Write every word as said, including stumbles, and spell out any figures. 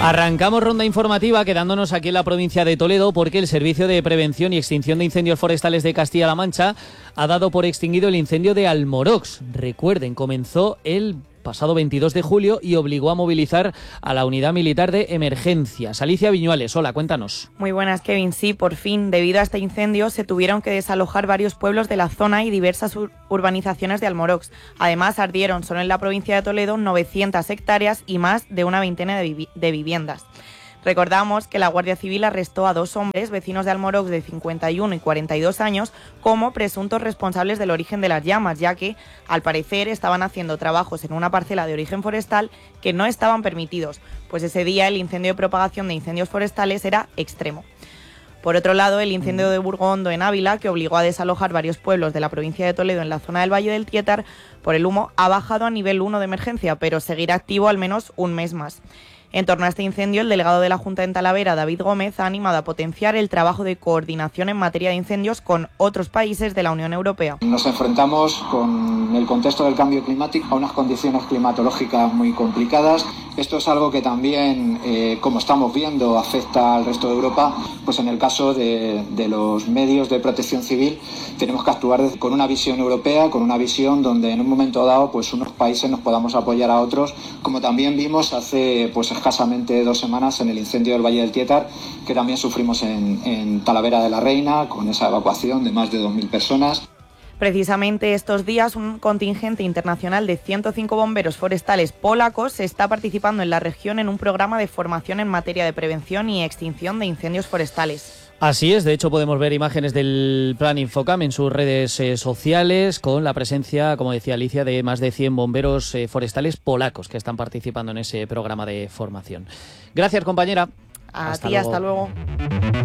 Arrancamos ronda informativa quedándonos aquí en la provincia de Toledo porque el Servicio de Prevención y Extinción de Incendios Forestales de Castilla-La Mancha ha dado por extinguido el incendio de Almorox. Recuerden, comenzó el pasado veintidós de julio y obligó a movilizar a la Unidad Militar de Emergencias. Alicia Viñuales, hola, cuéntanos. Muy buenas, Kevin. Sí, por fin, debido a este incendio, se tuvieron que desalojar varios pueblos de la zona y diversas ur- urbanizaciones de Almorox. Además, ardieron solo en la provincia de Toledo novecientas hectáreas y más de una veintena de, vivi- de viviendas. Recordamos que la Guardia Civil arrestó a dos hombres, vecinos de Almorox de cincuenta y uno y cuarenta y dos años, como presuntos responsables del origen de las llamas, ya que, al parecer, estaban haciendo trabajos en una parcela de origen forestal que no estaban permitidos, pues ese día el incendio de propagación de incendios forestales era extremo. Por otro lado, el incendio de Burgondo en Ávila, que obligó a desalojar varios pueblos de la provincia de Toledo en la zona del Valle del Tietar por el humo, ha bajado a nivel uno de emergencia, pero seguirá activo al menos un mes más. En torno a este incendio, el delegado de la Junta en Talavera, David Gómez, ha animado a potenciar el trabajo de coordinación en materia de incendios con otros países de la Unión Europea. Nos enfrentamos con el contexto del cambio climático a unas condiciones climatológicas muy complicadas. Esto es algo que también, eh, como estamos viendo, afecta al resto de Europa. Pues en el caso de, de los medios de protección civil tenemos que actuar con una visión europea, con una visión donde en un momento dado pues unos países nos podamos apoyar a otros, como también vimos hace pues escasamente dos semanas en el incendio del Valle del Tietar, que también sufrimos en, en Talavera de la Reina, con esa evacuación de más de dos mil personas. Precisamente estos días, un contingente internacional de ciento cinco bomberos forestales polacos está participando en la región en un programa de formación en materia de prevención y extinción de incendios forestales. Así es, de hecho podemos ver imágenes del Plan Infocam en sus redes eh, sociales con la presencia, como decía Alicia, de más de cien bomberos eh, forestales polacos que están participando en ese programa de formación. Gracias, compañera. A hasta ti, luego. hasta luego.